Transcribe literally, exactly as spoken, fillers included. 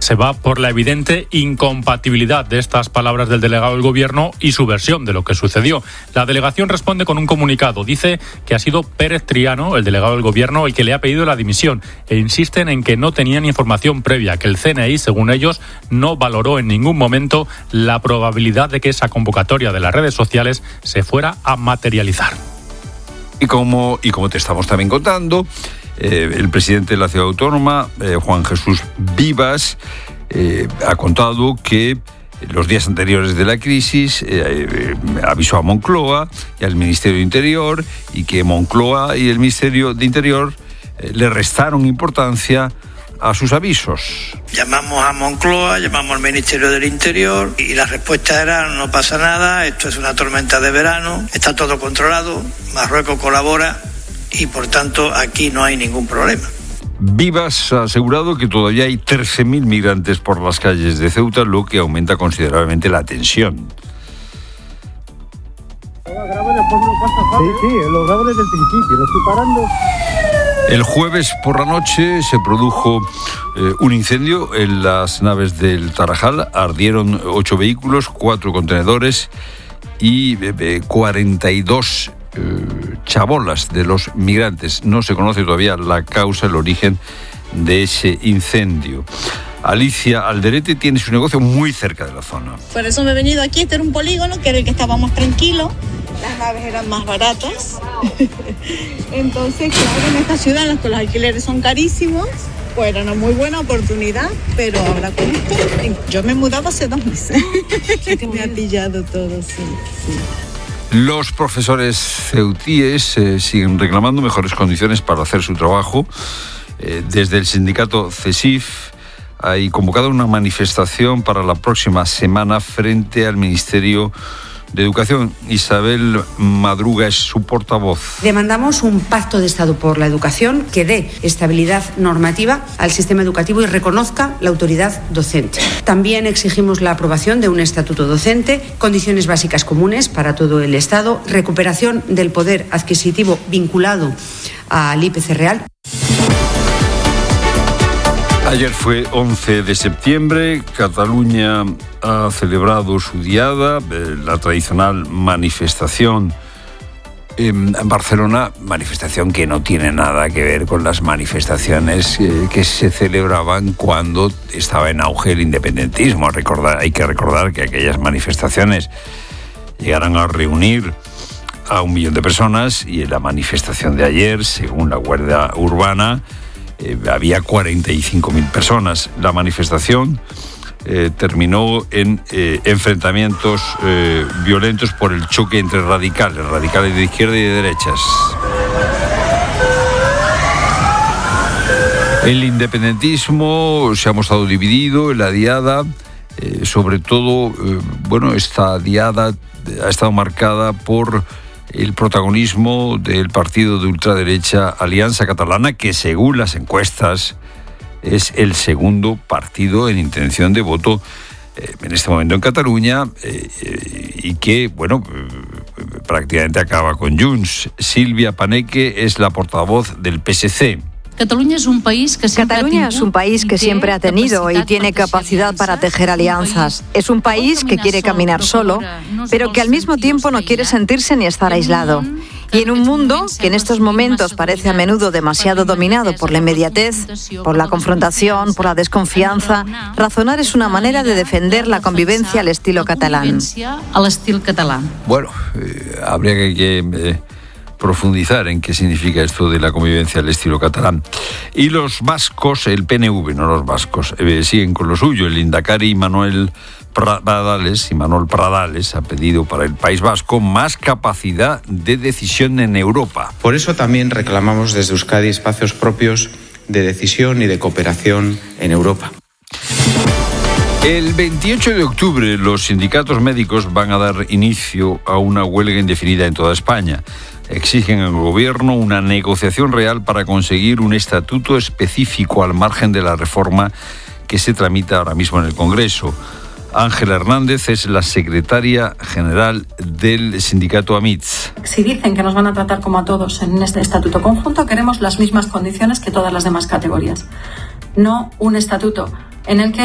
se va por la evidente incompatibilidad de estas palabras del delegado del Gobierno y su versión de lo que sucedió. La delegación responde con un comunicado. Dice que ha sido Pérez Triano, el delegado del Gobierno, el que le ha pedido la dimisión e insisten en que no tenían información previa, que el C N I, según ellos, no valoró en ningún momento la probabilidad de que esa convocatoria de las redes sociales se fuera a materializar. Y como, y como te estamos también contando, eh, el presidente de la Ciudad Autónoma, eh, Juan Jesús Vivas, eh, ha contado que los días anteriores de la crisis eh, eh, avisó a Moncloa y al Ministerio de Interior, y que Moncloa y el Ministerio de Interior eh, le restaron importancia a sus avisos. Llamamos a Moncloa, llamamos al Ministerio del Interior y la respuesta era: no pasa nada, esto es una tormenta de verano, está todo controlado, Marruecos colabora y por tanto aquí no hay ningún problema. Vivas ha asegurado que todavía hay trece mil migrantes por las calles de Ceuta, lo que aumenta considerablemente la tensión. Sí, sí, lo grabo desde el principio, no estoy parando. El jueves por la noche se produjo eh, un incendio en las naves del Tarajal. Ardieron ocho vehículos, cuatro contenedores y eh, cuarenta y dos eh, chabolas de los migrantes. No se conoce todavía la causa, el origen de ese incendio. Alicia Alderete tiene su negocio muy cerca de la zona. Por eso me he venido aquí. Este era un polígono que era el que estaba más tranquilo. Las naves eran más baratas. Entonces, claro, en esta ciudad en la que los alquileres son carísimos, pues era una muy buena oportunidad, pero ahora con esto, yo me mudaba hace dos meses. Me ha pillado todo, sí, sí. Los profesores ceutíes eh, siguen reclamando mejores condiciones para hacer su trabajo. Eh, desde el sindicato CESIF hay convocado una manifestación para la próxima semana frente al Ministerio de Educación. Isabel Madruga es su portavoz. Demandamos un pacto de Estado por la educación que dé estabilidad normativa al sistema educativo y reconozca la autoridad docente. También exigimos la aprobación de un estatuto docente, condiciones básicas comunes para todo el Estado, recuperación del poder adquisitivo vinculado al I P C real. Ayer fue once de septiembre, Cataluña ha celebrado su diada, eh, la tradicional manifestación en Barcelona, manifestación que no tiene nada que ver con las manifestaciones eh, que se celebraban cuando estaba en auge el independentismo. Recordar, hay que recordar que aquellas manifestaciones llegaron a reunir a un millón de personas y en la manifestación de ayer, según la Guardia Urbana, Eh, había cuarenta y cinco mil personas. La manifestación eh, terminó en eh, enfrentamientos eh, violentos por el choque entre radicales, radicales de izquierda y de derechas. El independentismo se ha mostrado dividido en la diada, eh, sobre todo, eh, bueno, esta diada ha estado marcada por el protagonismo del partido de ultraderecha Alianza Catalana, que según las encuestas es el segundo partido en intención de voto eh, en este momento en Cataluña eh, y que, bueno, eh, prácticamente acaba con Junts. Silvia Paneque es la portavoz del P S C. Cataluña es un país que siempre, Cataluña es un país que siempre ha tenido y tiene capacidad para tejer alianzas. Es un país que quiere caminar solo, pero que al mismo tiempo no quiere sentirse ni estar aislado. Y en un mundo que en estos momentos parece a menudo demasiado dominado por la inmediatez, por la confrontación, por la desconfianza, razonar es una manera de defender la convivencia al estilo catalán. Bueno, eh, habría que... que eh, profundizar en qué significa esto de la convivencia al estilo catalán. Y los vascos, el P N V, no los vascos, eh, siguen con lo suyo. El Lehendakari Manuel Pradales, y Manuel Pradales ha pedido para el País Vasco más capacidad de decisión en Europa. Por eso también reclamamos desde Euskadi espacios propios de decisión y de cooperación en Europa. El veintiocho de octubre los sindicatos médicos van a dar inicio a una huelga indefinida en toda España. Exigen al gobierno una negociación real para conseguir un estatuto específico al margen de la reforma que se tramita ahora mismo en el Congreso. Ángela Hernández es la secretaria general del sindicato AMITS. Si dicen que nos van a tratar como a todos en este estatuto conjunto, queremos las mismas condiciones que todas las demás categorías. No un estatuto en el que